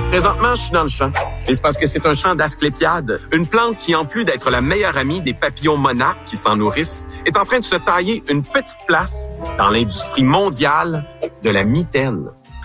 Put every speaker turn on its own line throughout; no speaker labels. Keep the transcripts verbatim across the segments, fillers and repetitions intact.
Présentement, je suis dans le champ. Et c'est parce que c'est un champ d'asclépiade, une plante qui, en plus d'être la meilleure amie des papillons monarques qui s'en nourrissent, est en train de se tailler une petite place dans l'industrie mondiale de la mitaine.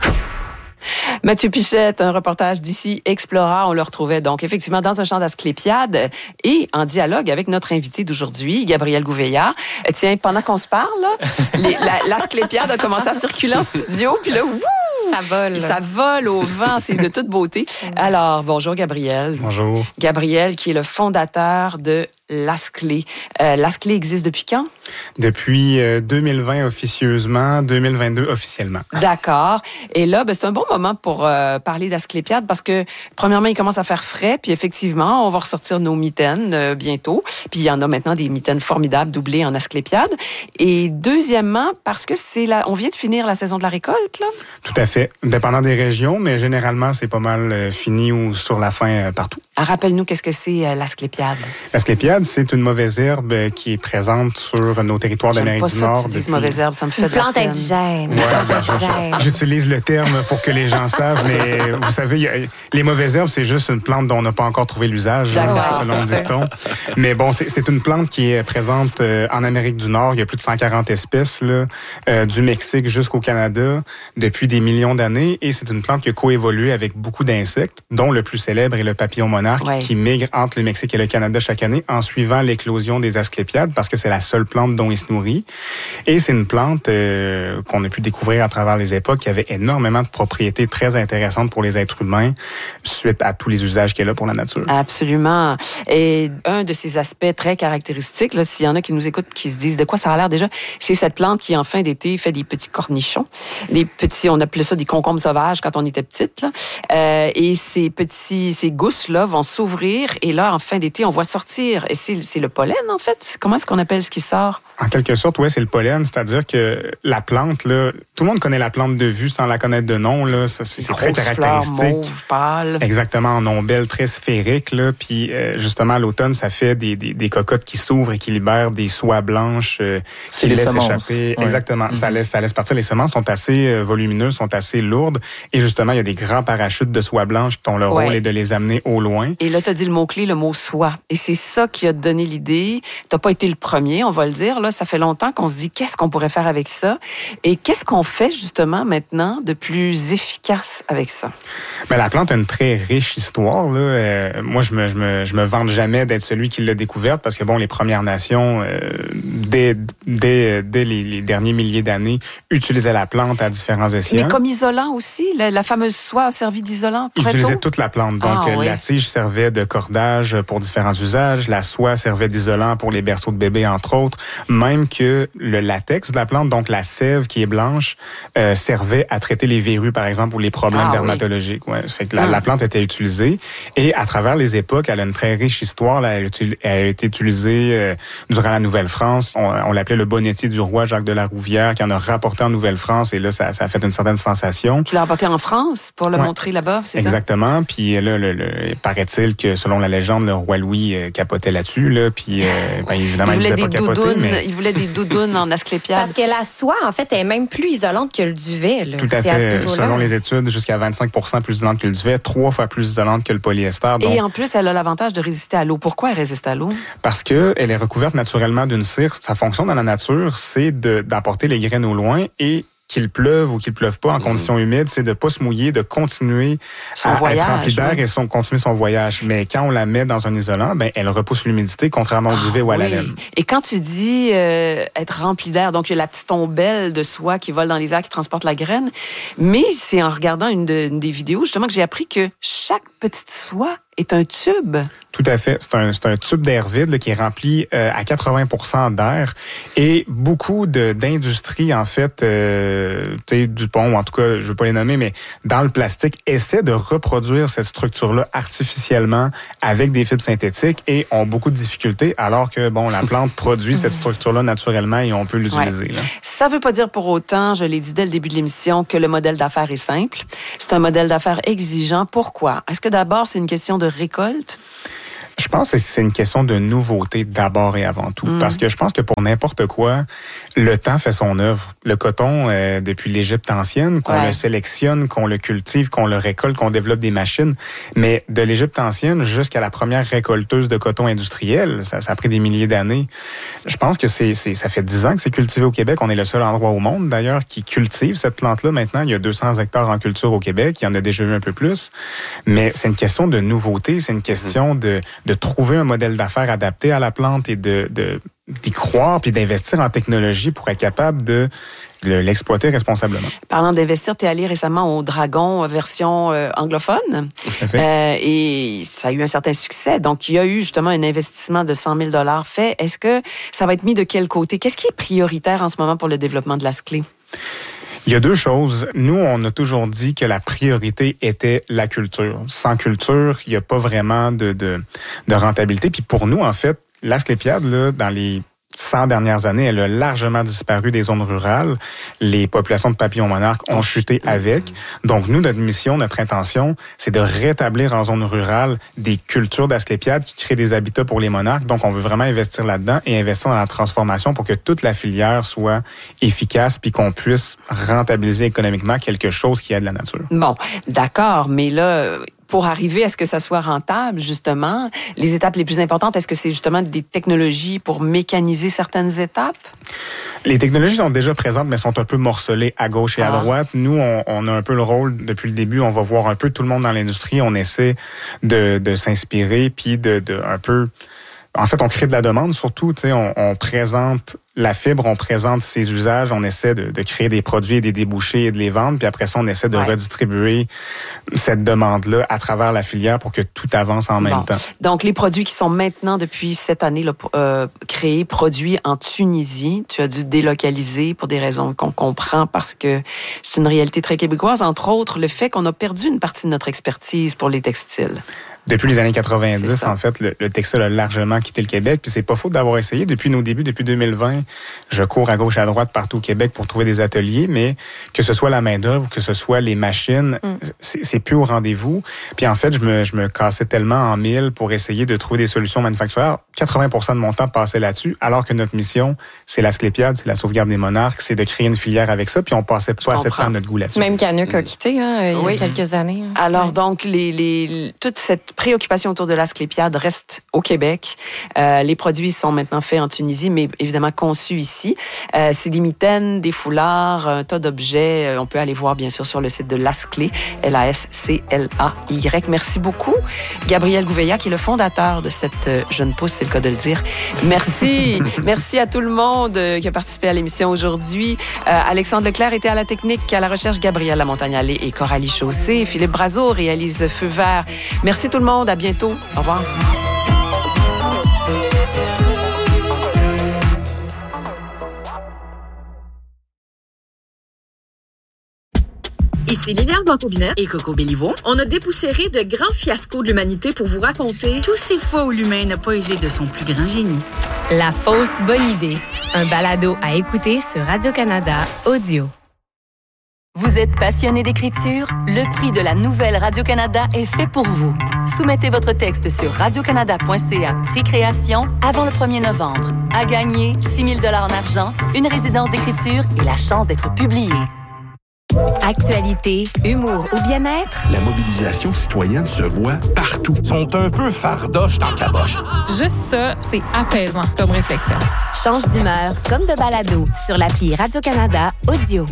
Mathieu Pichette, un reportage d'ici Explora. On le retrouvait donc effectivement dans un champ d'asclépiades et en dialogue avec notre invité d'aujourd'hui, Gabriel Gouveia. Tiens, pendant qu'on se parle, les, la, l'asclépiade a commencé à circuler en studio, puis là, wouh!
Ça vole.
Ça vole au vent, c'est de toute beauté. Alors, bonjour Gabriel.
Bonjour.
Gabriel qui est le fondateur de l'Asclé. Euh, L'Asclé existe depuis quand?
Depuis euh, deux mille vingt officieusement, deux mille vingt-deux officiellement.
D'accord. Et là, ben, c'est un bon moment pour euh, parler d'asclépiade parce que, premièrement, il commence à faire frais, puis effectivement, on va ressortir nos mitaines euh, bientôt. Puis il y en a maintenant des mitaines formidables doublées en asclépiade. Et deuxièmement, parce que c'est la, on vient de finir la saison de la récolte, là?
Tout à fait. Dépendant des régions, mais généralement, c'est pas mal euh, fini ou sur la fin euh, partout.
Ah, rappelle-nous, qu'est-ce que c'est euh, l'asclépiade?
L'asclépiade, c'est une mauvaise herbe qui est présente sur nos territoires d'Amérique du Nord.
J'aime pas ça que tu dises mauvaise herbe, ça me fait
Une
de la
plante
peine.
indigène.
Ouais, ben, je- j'utilise le terme pour que les gens savent, mais vous savez, y a, les mauvaises herbes, c'est juste une plante dont on n'a pas encore trouvé l'usage,
D'accord.
selon le dicton. Mais bon, c'est, c'est une plante qui est présente euh, en Amérique du Nord. Il y a plus de cent quarante espèces, là, euh, du Mexique jusqu'au Canada, depuis des millions d'années. Et c'est une plante qui a coévolué avec beaucoup d'insectes, dont le plus célèbre est le papillon monarque,
Ouais.
qui migre entre le Mexique et le Canada chaque année en suivant l'éclosion des asclépiades, parce que c'est la seule plante dont il se nourrit. Et c'est une plante euh, qu'on a pu découvrir à travers les époques qui avait énormément de propriétés très intéressantes pour les êtres humains suite à tous les usages qu'elle a pour la nature.
Absolument. Et un de ces aspects très caractéristiques, là, s'il y en a qui nous écoutent, qui se disent de quoi ça a l'air déjà, c'est cette plante qui, en fin d'été, fait des petits cornichons. Des petits, on appelait ça des concombres sauvages quand on était petite, là. Euh, et ces petits, ces gousses-là vont s'ouvrir et là, en fin d'été, on voit sortir. Et c'est, c'est le pollen, en fait. Comment est-ce qu'on appelle ce qui sort?
En quelque sorte, ouais, c'est le pollen, c'est-à-dire que la plante, là, tout le monde connaît la plante de vue sans la connaître de nom, là, ça, c'est, c'est très
Grosses
caractéristique.
fleurs mauves, pâles.
Exactement, en ombelle très sphérique, là, puis euh, justement à l'automne, ça fait des, des, des cocottes qui s'ouvrent et qui libèrent des soies blanches euh,
C'est
qui
les
laissent
semences.
échapper.
Ouais.
Exactement,
Mm-hmm.
ça laisse ça laisse partir. Les semences sont assez euh, volumineuses, sont assez lourdes, et justement il y a des grands parachutes de soie blanche dont le
Ouais.
rôle est de les amener au loin.
Et là, tu as dit le mot-clé, le mot soie. Et c'est ça qui a donné l'idée. Tu n'as pas été le premier, on va le dire. Là, ça fait longtemps qu'on se dit qu'est-ce qu'on pourrait faire avec ça. Et qu'est-ce qu'on fait justement maintenant de plus efficace avec ça?
Ben, la plante a une très riche histoire. Là. Euh, moi, je me, je me, je me vante jamais d'être celui qui l'a découverte parce que bon, les Premières Nations, euh, dès, dès, dès les, les derniers milliers d'années, utilisaient la plante à différents escients.
Mais comme isolant aussi, la, la fameuse soie a servi d'isolant
Ils
très
utilisaient
tôt?
toute la plante. Donc,
Ah,
euh,
oui.
la tige servait de cordage pour différents usages. La soie servait d'isolant pour les berceaux de bébés, entre autres. Même que le latex de la plante, donc la sève qui est blanche, euh, servait à traiter les verrues, par exemple, ou les problèmes
Ah, oui.
dermatologiques. Ouais, ça fait que la,
Hum.
la plante était utilisée. Et à travers les époques, elle a une très riche histoire. Là, elle, a util- elle a été utilisée euh, durant la Nouvelle-France. On, on l'appelait le bonnetier du roi, Jacques de la Rouvière, qui en a rapporté en Nouvelle-France. Et là, ça, ça a fait une certaine sensation.
Tu l'as apporté en France pour le
Ouais.
montrer là-bas, c'est ça?
Exactement. Puis là, le, le, paraît-il que selon la légende, le roi Louis euh, capotait là-dessus. Là, puis euh, ben, évidemment,
Il
il,
voulait
disait
des
pas capoter,
doudounes,
mais
il voulait des doudounes en asclépiade.
Parce que la soie, en fait, est même plus isolante que le duvet. Là.
tout à
C'est à ce
fait.
niveau-là.
Selon les études, jusqu'à vingt-cinq pour cent plus isolante que le duvet, trois fois plus isolante que le polyester. Donc,
Et en plus, elle a l'avantage de résister à l'eau. Pourquoi elle résiste à l'eau?
parce que elle est recouverte naturellement d'une cire. Sa fonction dans la nature, c'est de, d'emporter les graines au loin et qu'il pleuve ou qu'il pleuve pas en conditions humides, c'est de pas se mouiller, de continuer
Son
à
voyage,
être rempli d'air
oui.
et son, continuer son voyage. Mais quand on la met dans un isolant, ben elle repousse l'humidité, contrairement au duvet ou à la
Oui.
laine.
Et quand tu dis euh, être rempli d'air, donc il y a la petite ombelle de soie qui vole dans les airs, qui transporte la graine, mais c'est en regardant une, de, une des vidéos justement que j'ai appris que chaque petite soie est un tube.
Tout à fait. C'est un, c'est un tube d'air vide là, qui est rempli euh, à quatre-vingts pour cent d'air. Et beaucoup de, d'industries, en fait, euh, tu sais, Dupont, ou en tout cas, je veux pas les nommer, mais dans le plastique, essaient de reproduire cette structure-là artificiellement avec des fibres synthétiques et ont beaucoup de difficultés, alors que, bon, la plante produit cette structure-là naturellement et on peut l'utiliser.
Ouais.
Là.
Ça veut pas dire pour autant, je l'ai dit dès le début de l'émission, que le modèle d'affaires est simple. C'est un modèle d'affaires exigeant. Pourquoi? Est-ce que d'abord, c'est une question de récolte?
Je pense que c'est une question de nouveauté d'abord et avant tout. Mmh. Parce que je pense que pour n'importe quoi, le temps fait son œuvre. Le coton, euh, depuis l'Égypte ancienne, qu'on ouais. le sélectionne, qu'on le cultive, qu'on le récolte, qu'on développe des machines. Mais de l'Égypte ancienne jusqu'à la première récolteuse de coton industrielle, ça, ça a pris des milliers d'années. Je pense que c'est, c'est, ça fait dix ans que c'est cultivé au Québec. On est le seul endroit au monde, d'ailleurs, qui cultive cette plante-là. Maintenant, il y a deux cents hectares en culture au Québec. Il y en a déjà eu un peu plus. Mais c'est une question de nouveauté. C'est une question de, de trouver un modèle d'affaires adapté à la plante et de, de, d'y croire puis d'investir en technologie pour être capable de l'exploiter responsablement.
Parlant d'investir, tu es allé récemment au Dragon version euh, anglophone euh, et ça a eu un certain succès. Donc, il y a eu justement un investissement de cent mille dollars fait. Est-ce que ça va être mis de quel côté? Qu'est-ce qui est prioritaire en ce moment pour le développement de l'Asclé?
Il y a deux choses. Nous, on a toujours dit que la priorité était la culture. Sans culture, il n'y a pas vraiment de, de, de rentabilité. Puis pour nous, en fait, l'asclépiade, là, dans les cent dernières années, elle a largement disparu des zones rurales. Les populations de papillons monarques ont chuté avec. Donc, nous, notre mission, notre intention, c'est de rétablir en zone rurale des cultures d'asclépiades qui créent des habitats pour les monarques. Donc, on veut vraiment investir là-dedans et investir dans la transformation pour que toute la filière soit efficace puis qu'on puisse rentabiliser économiquement quelque chose qui est de la nature.
Bon, d'accord, mais là, pour arriver à ce que ça soit rentable, justement, les étapes les plus importantes, est-ce que c'est justement des technologies pour mécaniser certaines étapes?
Les technologies sont déjà présentes, mais sont un peu morcelées à gauche et ah. à droite. Nous, on, on a un peu le rôle, depuis le début, on va voir un peu tout le monde dans l'industrie, on essaie de, de s'inspirer, puis de, de un peu... En fait, on crée de la demande, surtout, tu sais, on, on présente la fibre, on présente ses usages, on essaie de, de créer des produits et des débouchés et de les vendre, puis après ça, on essaie de ouais. redistribuer cette demande-là à travers la filière pour que tout avance en bon. même temps.
Donc, les produits qui sont maintenant, depuis cette année, là, euh, créés, produits en Tunisie, tu as dû délocaliser pour des raisons qu'on comprend parce que c'est une réalité très québécoise, entre autres, le fait qu'on a perdu une partie de notre expertise pour les textiles.
Depuis les années quatre-vingt-dix, en fait, le, le textile a largement quitté le Québec. Puis c'est pas faute d'avoir essayé. Depuis nos débuts, depuis deux mille vingt, je cours à gauche et à droite partout au Québec pour trouver des ateliers. Mais que ce soit la main-d'œuvre, que ce soit les machines, mm. c'est, c'est plus au rendez-vous. Puis en fait, je me, je me cassais tellement en mille pour essayer de trouver des solutions manufacturières. quatre-vingts pour cent de mon temps passait là-dessus, alors que notre mission, c'est l'asclépiade, c'est la sauvegarde des monarques, c'est de créer une filière avec ça. Puis on passait pas assez de temps notre goût là-dessus.
Même Canuck a quitté, hein, il y a oui. quelques années. Hein.
Alors ouais. donc, les, les, toute cette préoccupation autour de l'asclépiade reste au Québec. Euh, les produits sont maintenant faits en Tunisie, mais évidemment conçus ici. Euh, c'est des mitaines, des foulards, un tas d'objets. Euh, on peut aller voir, bien sûr, sur le site de l'Asclé, L A S C L A Y. Merci beaucoup, Gabriel Gouveia, qui est le fondateur de cette jeune pousse, c'est le cas de le dire. Merci. Merci à tout le monde euh, qui a participé à l'émission aujourd'hui. Euh, Alexandre Leclerc était à la technique, à la recherche, Gabriel Lamontagne-Allé et Coralie Chaussé. Philippe Brazeau réalise Feu vert. Merci tout le monde. À bientôt. Au revoir.
Ici Liliane Blanco-Binet et Coco Béliveau. On a dépoussiéré de grands fiascos de l'humanité pour vous raconter tous ces fois où l'humain n'a pas usé de son plus grand génie.
La fausse bonne idée. Un balado à écouter sur Radio-Canada Audio.
Vous êtes passionné d'écriture? Le prix de la Nouvelle Radio-Canada est fait pour vous. Soumettez votre texte sur radio-canada point c a prix création avant le premier novembre. À gagner, six mille dollars en argent, une résidence d'écriture et la chance d'être publié.
Actualité, humour ou bien-être?
La mobilisation citoyenne se voit partout.
Ils sont un peu fardoches dans caboche.
Juste ça, c'est apaisant comme réflexion.
Change d'humeur comme de balado sur l'appli Radio-Canada Audio.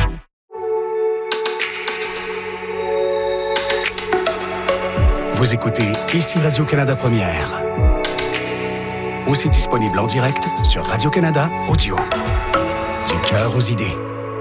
Vous écoutez Ici Radio-Canada Première. Aussi disponible en direct sur Radio-Canada Audio. Du cœur aux idées.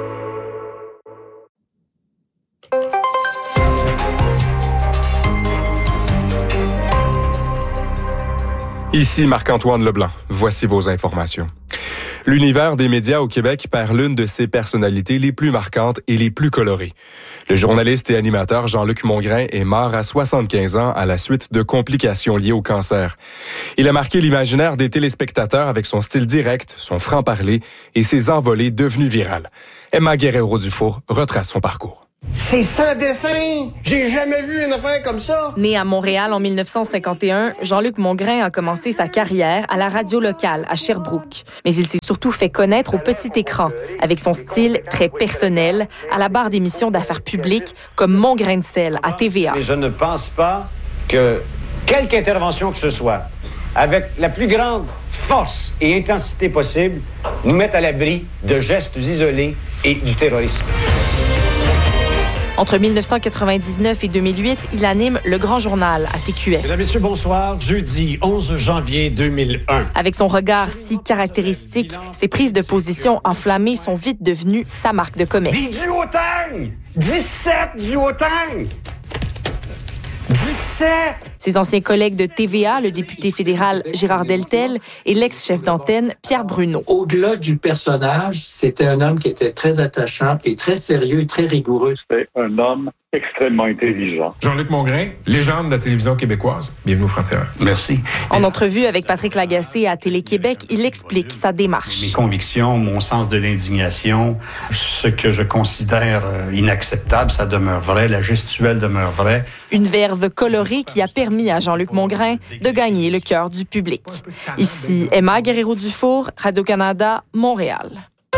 Ici Marc-Antoine Leblanc. Voici vos informations. L'univers des médias au Québec perd l'une de ses personnalités les plus marquantes et les plus colorées. Le journaliste et animateur Jean-Luc Mongrain est mort à soixante-quinze ans à la suite de complications liées au cancer. Il a marqué l'imaginaire des téléspectateurs avec son style direct, son franc-parler et ses envolées devenues virales. Emma Guerrero-Dufour retrace son parcours.
C'est sans dessin! J'ai jamais vu une affaire comme ça!
Né à Montréal en dix-neuf cent cinquante et un, Jean-Luc Mongrain a commencé sa carrière à la radio locale à Sherbrooke. Mais il s'est surtout fait connaître au petit écran, avec son style très personnel, à la barre d'émissions d'affaires publiques comme Mon grain de sel à T V A.
Mais je ne pense pas que quelque intervention que ce soit, avec la plus grande force et intensité possible, nous mette à l'abri de gestes isolés et du terrorisme.
Entre dix-neuf cent quatre-vingt-dix-neuf et deux mille huit, il anime Le Grand Journal à T Q S.
Mesdames et messieurs, bonsoir. Jeudi onze janvier deux mille un.
Avec son regard si caractéristique, ses prises de position enflammées sont vite devenues sa marque de commerce.
Des duotangs! dix-sept duotangs! dix-sept!
Ses anciens collègues de T V A, le député fédéral Gérard Deltel et l'ex-chef d'antenne Pierre Bruno.
Au-delà du personnage, c'était un homme qui était très attachant et très sérieux, très rigoureux.
C'était un homme extrêmement intelligent.
Jean-Luc Mongrain, légende de la télévision québécoise. Bienvenue au Frontières.
Merci.
En entrevue avec Patrick Lagacé à Télé-Québec, il explique sa démarche.
Mes convictions, mon sens de l'indignation, ce que je considère inacceptable, ça demeure vrai, la gestuelle demeure vraie.
Une verve colorée qui a permis à Jean-Luc Mongrain de gagner le cœur du public. Ici, Emma Guerrero-Dufour, Radio-Canada, Montréal.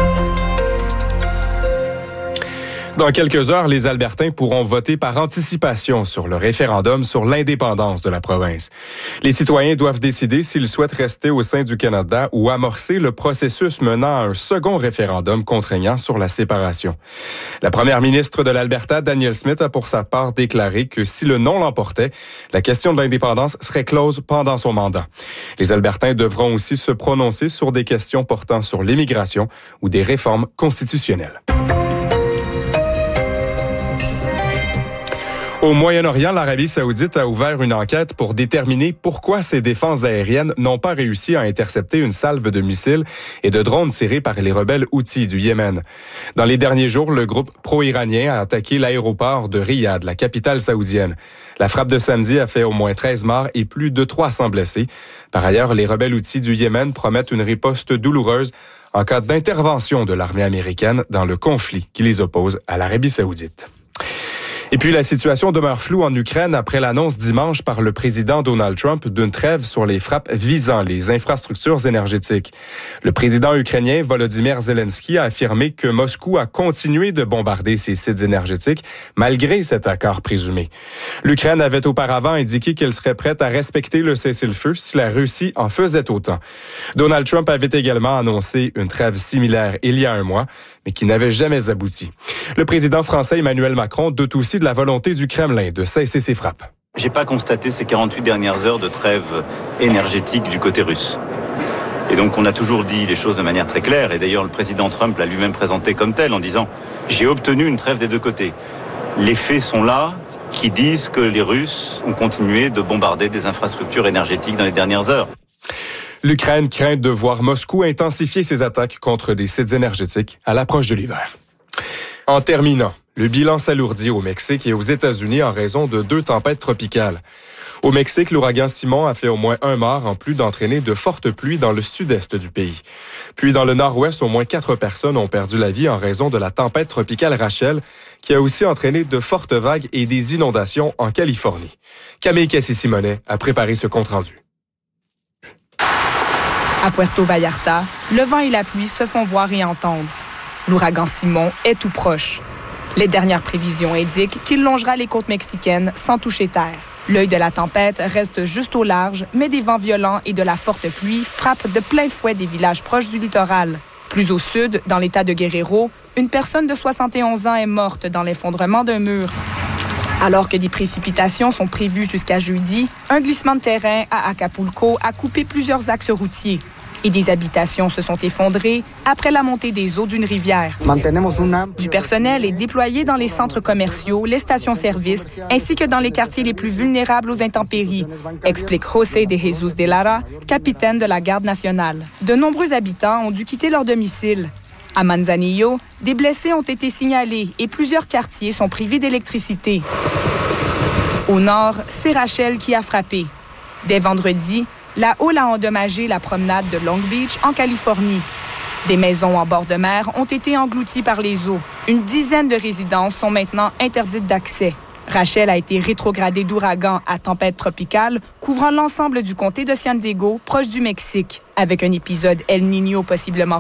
Dans quelques heures, les Albertains pourront voter par anticipation sur le référendum sur l'indépendance de la province. Les citoyens doivent décider s'ils souhaitent rester au sein du Canada ou amorcer le processus menant à un second référendum contraignant sur la séparation. La première ministre de l'Alberta, Danielle Smith, a pour sa part déclaré que si le non l'emportait, la question de l'indépendance serait close pendant son mandat. Les Albertains devront aussi se prononcer sur des questions portant sur l'immigration ou des réformes constitutionnelles. Au Moyen-Orient, l'Arabie saoudite a ouvert une enquête pour déterminer pourquoi ses défenses aériennes n'ont pas réussi à intercepter une salve de missiles et de drones tirés par les rebelles Houthis du Yémen. Dans les derniers jours, le groupe pro-iranien a attaqué l'aéroport de Riyad, la capitale saoudienne. La frappe de samedi a fait au moins treize morts et plus de trois cents blessés. Par ailleurs, les rebelles Houthis du Yémen promettent une riposte douloureuse en cas d'intervention de l'armée américaine dans le conflit qui les oppose à l'Arabie saoudite. Et puis, la situation demeure floue en Ukraine après l'annonce dimanche par le président Donald Trump d'une trêve sur les frappes visant les infrastructures énergétiques. Le président ukrainien Volodymyr Zelensky a affirmé que Moscou a continué de bombarder ses sites énergétiques malgré cet accord présumé. L'Ukraine avait auparavant indiqué qu'elle serait prête à respecter le cessez-le-feu si la Russie en faisait autant. Donald Trump avait également annoncé une trêve similaire il y a un mois, mais qui n'avait jamais abouti. Le président français Emmanuel Macron doute aussi de la volonté du Kremlin de cesser ses frappes.
J'ai pas constaté ces quarante-huit dernières heures de trêve énergétique du côté russe. Et donc on a toujours dit les choses de manière très claire, et d'ailleurs le président Trump l'a lui-même présenté comme tel en disant « j'ai obtenu une trêve des deux côtés ». Les faits sont là, qui disent que les Russes ont continué de bombarder des infrastructures énergétiques dans les dernières heures.
L'Ukraine craint de voir Moscou intensifier ses attaques contre des sites énergétiques à l'approche de l'hiver. En terminant, le bilan s'alourdit au Mexique et aux États-Unis en raison de deux tempêtes tropicales. Au Mexique, l'ouragan Simon a fait au moins un mort en plus d'entraîner de fortes pluies dans le sud-est du pays. Puis dans le nord-ouest, au moins quatre personnes ont perdu la vie en raison de la tempête tropicale Rachel, qui a aussi entraîné de fortes vagues et des inondations en Californie. Camille Cassis-Simonet a préparé ce compte-rendu.
À Puerto Vallarta, le vent et la pluie se font voir et entendre. L'ouragan Simon est tout proche. Les dernières prévisions indiquent qu'il longera les côtes mexicaines sans toucher terre. L'œil de la tempête reste juste au large, mais des vents violents et de la forte pluie frappent de plein fouet des villages proches du littoral. Plus au sud, dans l'état de Guerrero, une personne de soixante et onze ans est morte dans l'effondrement d'un mur. Alors que des précipitations sont prévues jusqu'à jeudi, un glissement de terrain à Acapulco a coupé plusieurs axes routiers. Et des habitations se sont effondrées après la montée des eaux d'une rivière. Du personnel est déployé dans les centres commerciaux, les stations-service, ainsi que dans les quartiers les plus vulnérables aux intempéries, explique José de Jesus de Lara, capitaine de la Garde nationale. De nombreux habitants ont dû quitter leur domicile. À Manzanillo, des blessés ont été signalés et plusieurs quartiers sont privés d'électricité. Au nord, c'est Rachel qui a frappé. Dès vendredi, la houle a endommagé la promenade de Long Beach en Californie. Des maisons en bord de mer ont été englouties par les eaux. Une dizaine de résidences sont maintenant interdites d'accès. Rachel a été rétrogradée d'ouragan à tempête tropicale, couvrant l'ensemble du comté de San Diego, proche du Mexique, avec un épisode El Niño possiblement